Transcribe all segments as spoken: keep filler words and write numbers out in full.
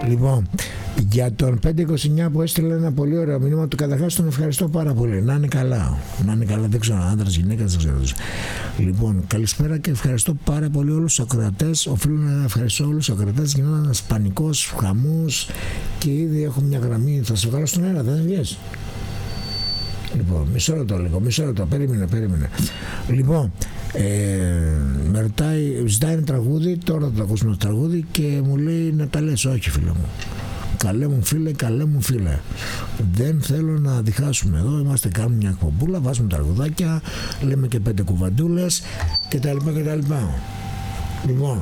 Λοιπόν, για τον πέντε είκοσι εννιά που έστειλε ένα πολύ ωραίο μήνυμα, του καταρχάς τον ευχαριστώ πάρα πολύ. Να είναι καλά. Να είναι καλά, δεν ξέρω, άντρας, γυναίκα, δεν ξέρω. Λοιπόν, καλησπέρα και ευχαριστώ πάρα πολύ όλους τους ακροατές. Οφείλω να ευχαριστώ όλους τους ακροατές. Γινόταν ένας πανικός χαμός και ήδη έχω μια γραμμή. Θα σε βγάλω στον αέρα, δεν βγες? Λοιπόν, μισό λεπτό λίγο, μισό λεπτό, περίμενε, περίμενε. Λοιπόν, ε, με ρωτάει, ζητάει ένα τραγούδι, τώρα θα το ακούσουμε το τραγούδι και μου λέει να τα λες. Όχι, φίλε μου. Καλέ μου φίλε, καλέ μου φίλε. Δεν θέλω να διχάσουμε εδώ. Είμαστε, κάνουμε μια εκπομπούλα, βάζουμε τραγουδάκια, λέμε και πέντε κουβαντούλες κτλ. κτλ. Λοιπόν,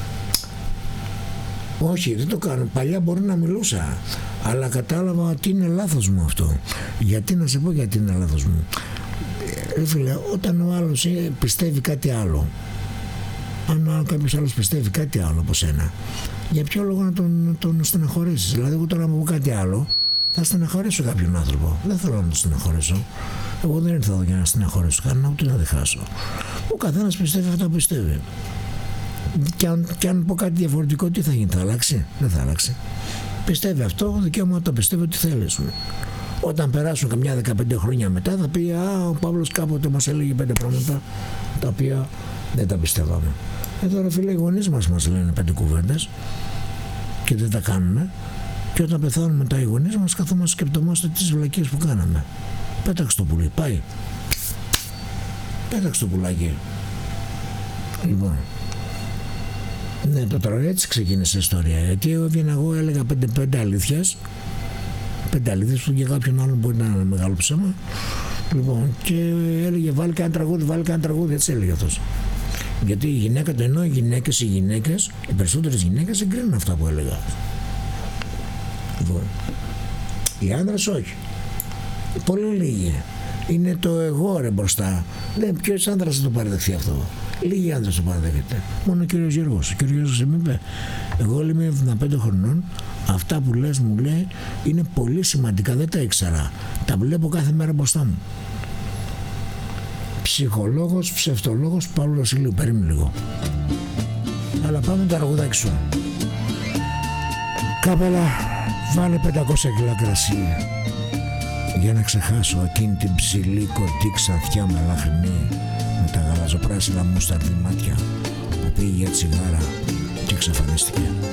όχι, δεν το κάνω. Παλιά μπορεί να μιλούσα, αλλά κατάλαβα ότι είναι λάθος μου αυτό. Γιατί, να σε πω γιατί είναι λάθος μου. Ε, φίλε, όταν ο άλλος πιστεύει κάτι άλλο, αν κάποιος άλλος πιστεύει κάτι άλλο από σένα, για ποιο λόγο να τον, τον στεναχωρήσεις? Δηλαδή, εγώ τώρα να μου πω κάτι άλλο, θα στεναχωρήσω κάποιον άνθρωπο. Δεν θέλω να τον στεναχωρήσω. Εγώ δεν ήρθα εδώ για να στεναχωρήσω κανένα, ούτε να διχάσω. Ο καθένας πιστεύει αυτό που πιστεύει. Και αν, και αν πω κάτι διαφορετικό, τι θα γίνει? Θα αλλάξει? Δεν θα αλλάξει. Πιστεύει αυτό, δικαίωμα να το πιστεύει ό,τι θέλεις. Όταν περάσουν καμιά δεκαπέντε χρόνια μετά, θα πει «Α, ο Παύλος κάποτε μας έλεγε πέντε πράγματα τα οποία δεν τα πιστεύαμε». Εδώ ρε φίλε, οι γονείς μας μας λένε πέντε κουβέντες και δεν τα κάνουμε, και όταν πεθάνουν μετά οι γονείς μας καθόμαστε σκεπτομαστε τις βλακίες που κάναμε. Πέταξε το πουλί, πάει. Πέταξε το πουλάκι. Λοιπόν, ναι, το τώρα έτσι ξεκίνησε η ιστορία. Γιατί έβγαινα εγώ, έλεγα πέντε, πέντε αλήθειες. Πέντε αλήθειες που για κάποιον άλλον μπορεί να είναι μεγάλο ψέμα. Λοιπόν, και έλεγε βάλει και ένα τραγούδι, βάλει και ένα τραγούδι, έτσι έλεγε αυτός. Γιατί η γυναίκα, το εννοώ οι γυναίκες, οι γυναίκες, οι περισσότερες γυναίκες εγκρίνουν αυτά που έλεγα. Λοιπόν, οι άντρες όχι. Πολύ λίγοι. Είναι το εγώ ρε μπροστά. Ναι, ποιος άντρας θα το παραδεχθεί αυτό? Λίγοι άντρες το παραδέχεται. Μόνο ο κύριος Γιώργος. Ο κύριος Γιώργος μου είπε, εγώ είμαι εβδομήντα πέντε χρονών, αυτά που λες, μου λέει, είναι πολύ σημαντικά, δεν τα ήξερα. Τα βλέπω κάθε μέρα μπροστά μου. Ψυχολόγος, ψευτολόγος Παύλος Βασιλείου. Περίμενε λίγο. Αλλά πάμε το αργουδάκι σου. Κάπελα, βάλε πεντακόσια κιλά κρασί για να ξεχάσω εκείνη την ψηλή κορτή ξανθιά με λαχνή, με τα γαλαζοπράσινα μουσταρδί μάτια που πήγε για τσιγάρα και εξαφανίστηκε.